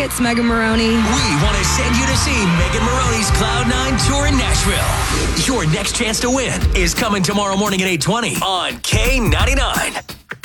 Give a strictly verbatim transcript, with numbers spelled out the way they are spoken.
it's Megan Maroney. We want to send you to see Megan Maroney's Cloud nine Tour in Nashville. Your next chance to win is coming tomorrow morning at eight twenty on K ninety-nine.